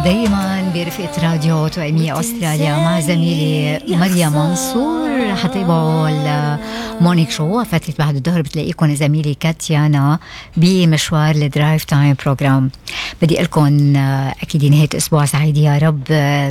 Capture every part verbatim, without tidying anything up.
دايما برفقة راديو توأمية أستراليا مع زميلي مريم منصور. حتابعوا المورنينج شو فترة بعد الظهر، بتلاقيكم زميلي كاتيانا بمشوار الدرايف تايم بروجرام. بدي لكم أكيد نهاية أسبوع سعيد يا رب،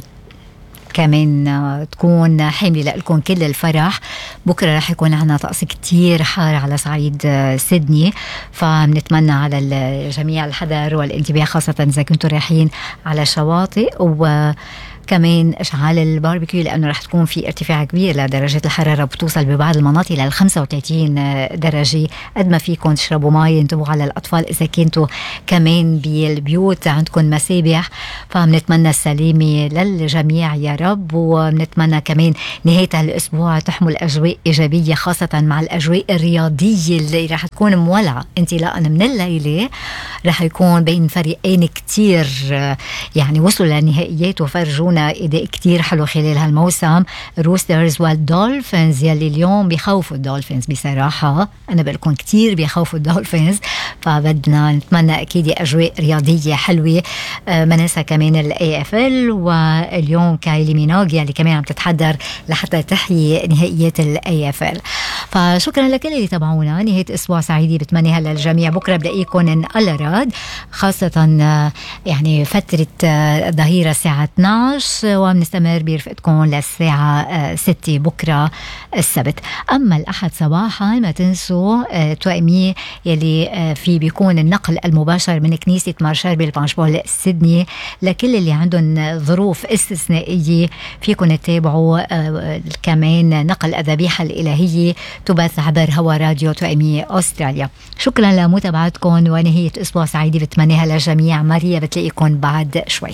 كمان تكون حاملة لكم كل الفرح. بكرة رح يكون عنا طقس كتير حار على صعيد سيدني، فبنتمنى على الجميع الحذر والانتباه، خاصة إذا كنتوا رايحين على شواطئ، و كمان اشعال الباربيكيو لانه رح تكون في ارتفاع كبير لدرجه الحراره، بتوصل ببعض المناطق لل خمسة وثلاثين درجه. قد ما فيكم تشربوا مي، انتبهوا على الاطفال اذا كنتوا كمان بالبيوت عندكم مسابح. فبنتمنى السلامه للجميع يا رب، وبنتمنى كمان نهايه الاسبوع تحمل اجواء ايجابيه، خاصه مع الاجواء الرياضيه اللي رح تكون مولعه انطلاقا من الليله. رح يكون بين فريقين كتير يعني وصلوا للنهائيات وفرجونا اداء كتير حلو خلال هالموسم، روسترز والدولفينز يلي اليوم بيخوفوا الدولفينز. بصراحه انا بقولكم كتير بيخوفوا الدولفينز، فبدنا نتمنى اكيد اجواء رياضيه حلوه. آه ما ننسى كمان الاي اف ال، واليوم كايلي مينوغ يلي كمان عم تتحضر لحتى تحيي نهائيات الاي اف ال. فشكرا لكل اللي تابعونا، نهايه اسبوع سعيده بتمنيها للجميع. بكره بلاقيكم ان الراد، خاصه يعني فتره ظهيره الساعه اثنعش، وبنستمر برفقتكم للساعة ستة بكرة السبت. أما الأحد صباحا ما تنسوا توأمية يلي في بيكون النقل المباشر من كنيسة مارشال بالبانشبول سيدني لكل اللي عندهم ظروف استثنائية. فيكم تتابعوا كمان نقل الذبيحة الإلهية تبث عبر هوا راديو توأمية أستراليا. شكرا لمتابعتكم، ونهاية أسبوع سعيدة بتمنيها للجميع. ماريا بتلاقيكم بعد شوي.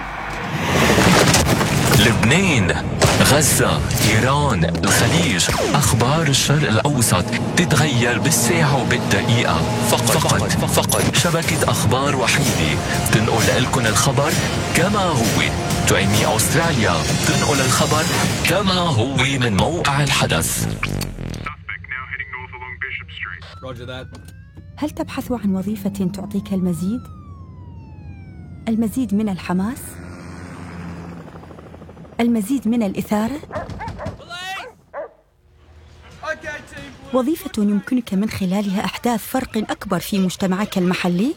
لبنان، غزة، إيران، الخليج، أخبار الشرق الأوسط تتغير بالساعة وبالدقيقة. فقط فقط, فقط شبكة أخبار وحيدة تنقل لكم الخبر كما هو. توأمية أستراليا تنقل الخبر كما هو من موقع الحدث. هل تبحث عن وظيفة تعطيك المزيد؟ المزيد من الحماس؟ المزيد من الإثارة؟ وظيفة يمكنك من خلالها إحداث فرق أكبر في مجتمعك المحلي؟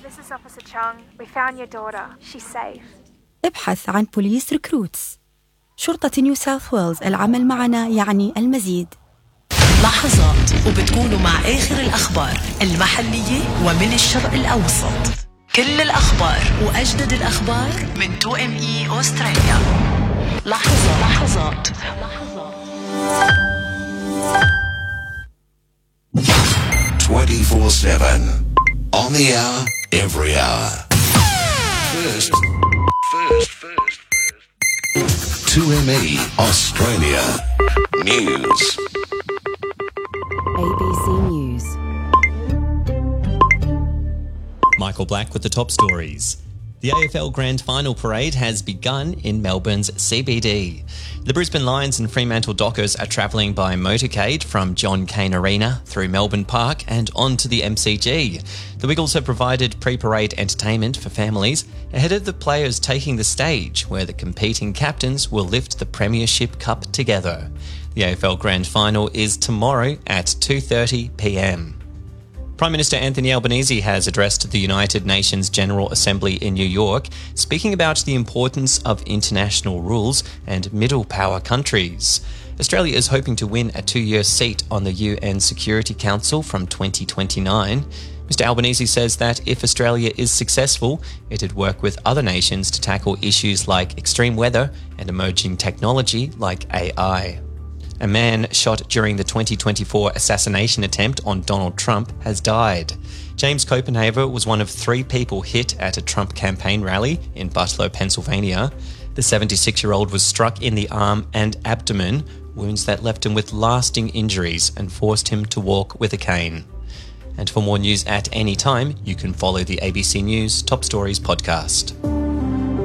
ابحث عن بوليس ريكروتس. شرطة نيو ساوث ويلز، العمل معنا يعني المزيد. لحظات وبتكونوا مع آخر الأخبار المحلية ومن الشرق الأوسط. كل الأخبار وأجدد الأخبار من تو ام اي أستراليا. لحظة لحظات twenty-four seven on the hour, every hour. First, first, first, first. two M E Australia News. A B C News. Michael Black with the top stories. The A F L Grand Final Parade has begun in Melbourne's C B D. The Brisbane Lions and Fremantle Dockers are travelling by motorcade from John Cain Arena through Melbourne Park and on to the M C G. The Wiggles have provided pre-parade entertainment for families ahead of the players taking the stage, where the competing captains will lift the Premiership Cup together. The A F L Grand Final is tomorrow at two thirty p m. Prime Minister Anthony Albanese has addressed the United Nations General Assembly in New York, speaking about the importance of international rules and middle power countries. Australia is hoping to win a two-year seat on the U N Security Council from twenty twenty-nine. Mister Albanese says that if Australia is successful, it'd work with other nations to tackle issues like extreme weather and emerging technology like A I. A man shot during the twenty twenty-four assassination attempt on Donald Trump has died. James Copenhaver was one of three people hit at a Trump campaign rally in Butler, Pennsylvania. The seventy-six-year-old was struck in the arm and abdomen, wounds that left him with lasting injuries and forced him to walk with a cane. And for more news at any time, you can follow the A B C News Top Stories podcast.